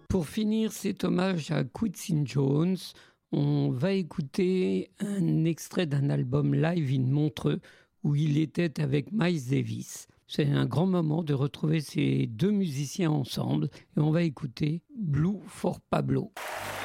Pour finir cet hommage à Quincy Jones, on va écouter un extrait d'un album live in Montreux où il était avec Miles Davis. C'est un grand moment de retrouver ces deux musiciens ensemble et on va écouter Blue for Pablo.